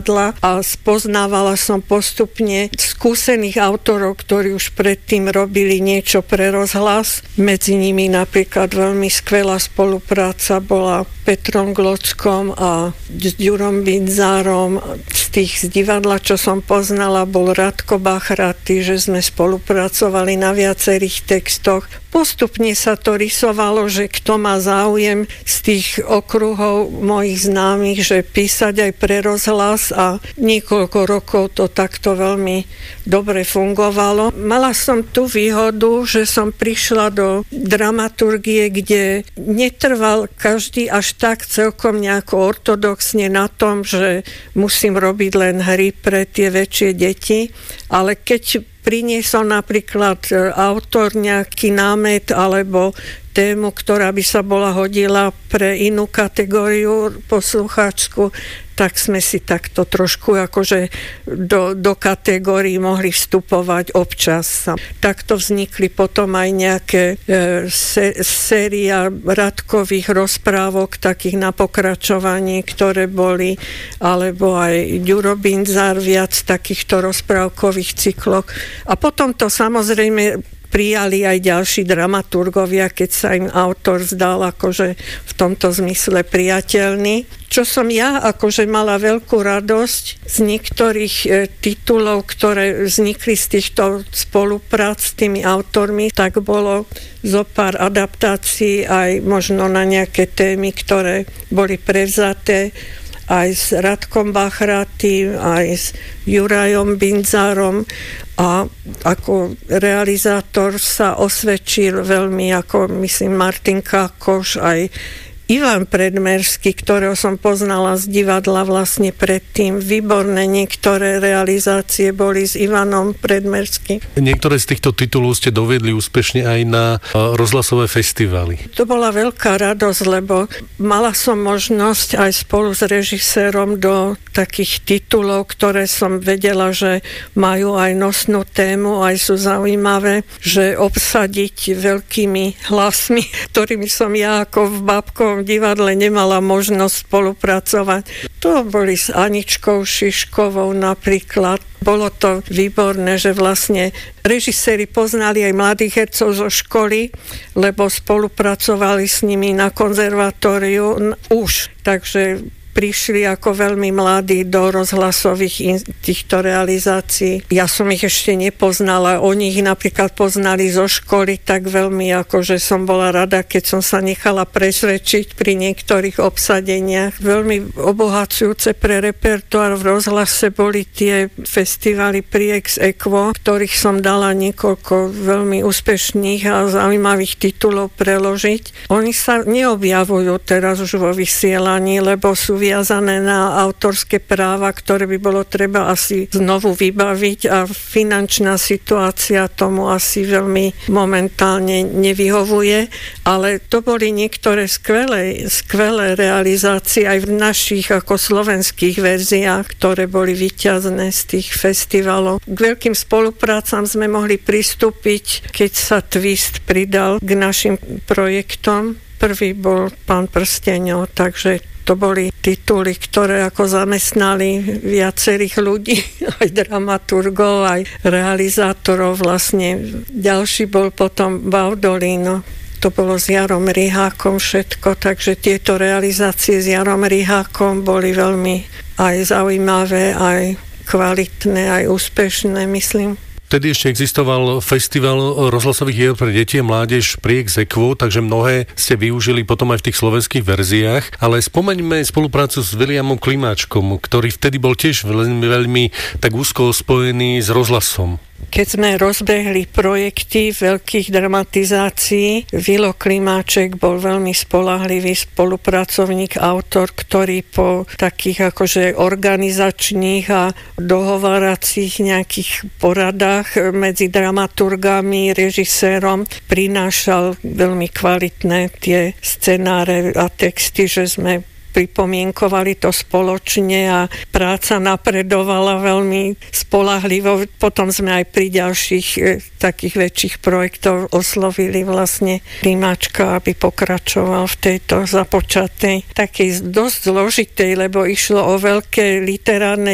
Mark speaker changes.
Speaker 1: divadla a spoznávala som postupne skúsených autorov, ktorí už predtým robili niečo pre rozhlas. Medzi nimi napríklad veľmi skvelá spolupráca bola Petrom Glockom a s Ďurom Binzárom. Z divadla, čo som poznala, bol Radko Bachraty, že sme spolupracovali na viacerých textoch. Postupne sa to rysovalo, že kto má záujem z tých okruhov mojich známych, že písať aj pre rozhlas, a niekoľko rokov to takto veľmi dobre fungovalo. Mala som tú výhodu, že som prišla do dramaturgie, kde netrval každý až tak celkom nejako ortodoxne na tom, že musím robiť len hry pre tie väčšie deti, ale keď priniesol napríklad autor nejaký námet alebo tému, ktorá by sa bola hodila pre inú kategóriu poslucháčsku, tak sme si takto trošku akože do kategórií mohli vstupovať občas. Takto vznikli potom aj nejaké séria Radkových rozprávok, takých na pokračovanie, ktoré boli, alebo aj Ďuro Binzár viac takýchto rozprávkových cyklov. A potom to samozrejme prijali aj ďalší dramaturgovia, keď sa im autor zdal akože v tomto zmysle priateľný. Čo som ja akože mala veľkú radosť z niektorých titulov, ktoré vznikli z týchto spoluprác s tými autormi, tak bolo zo pár adaptácií aj možno na nejaké témy, ktoré boli prevzaté aj s Radkom Bachratym, aj s Jurajom Binzárom, a ako realizátor sa osvedčil veľmi, ako myslím Martin Kákoš, aj Ivan Predmerský, ktorého som poznala z divadla vlastne predtým. Výborné niektoré realizácie boli s Ivanom Predmerským.
Speaker 2: Niektoré z týchto titulov ste doviedli úspešne aj na rozhlasové festivály.
Speaker 1: To bola veľká radosť, lebo mala som možnosť aj spolu s režisérom do takých titulov, ktoré som vedela, že majú aj nosnú tému, aj sú zaujímavé, že obsadiť veľkými hlasmi, ktorými som ja ako v Babkovom divadle nemala možnosť spolupracovať. To boli s Aničkou Šiškovou napríklad. Bolo to výborné, že vlastne režiséri poznali aj mladých hercov zo školy, lebo spolupracovali s nimi na konzervatóriu už. Takže prišli ako veľmi mladí do rozhlasových týchto realizácií. Ja som ich ešte nepoznala, oni ich napríklad poznali zo školy, tak veľmi akože som bola rada, keď som sa nechala presvedčiť pri niektorých obsadeniach. Veľmi obohacujúce pre repertoár v rozhlase boli tie festivaly pri Ex Equo, ktorých som dala niekoľko veľmi úspešných a zaujímavých titulov preložiť. Oni sa neobjavujú teraz už vo vysielaní, lebo sú viazané na autorské práva, ktoré by bolo treba asi znovu vybaviť, a finančná situácia tomu asi veľmi momentálne nevyhovuje, ale to boli niektoré skvelé realizácie aj v našich ako slovenských verziách, ktoré boli víťazné z tých festivalov. K veľkým spoluprácam sme mohli pristúpiť, keď sa Twist pridal k našim projektom. Prvý bol Pán prsteňov, takže to boli tituly, ktoré ako zamestnali viacerých ľudí, aj dramaturgov, aj realizátorov vlastne. Ďalší bol potom Baudolino. To bolo s Jarom Rihákom všetko, takže tieto realizácie s Jarom Rihákom boli veľmi aj zaujímavé, aj kvalitné, aj úspešné, myslím.
Speaker 2: Vtedy ešte existoval festival rozhlasových hier pre deti a mládež pri Ex Equo, takže mnohé ste využili potom aj v tých slovenských verziách, ale spomeňme spoluprácu s Viliamom Klimáčkom, ktorý vtedy bol tiež veľmi tak úzko spojený s rozhlasom.
Speaker 1: Keď sme rozbehli projekty veľkých dramatizácií, Vilo Klimáček bol veľmi spoľahlivý spolupracovník, autor, ktorý po takých akože organizačných a dohováracích nejakých poradách medzi dramaturgami, režisérom prinášal veľmi kvalitné tie scenáre a texty, že sme pripomienkovali to spoločne a práca napredovala veľmi spoľahlivo. Potom sme aj pri ďalších takých väčších projektov oslovili vlastne Klimáčka, aby pokračoval v tejto započatej takej dosť zložitej, lebo išlo o veľké literárne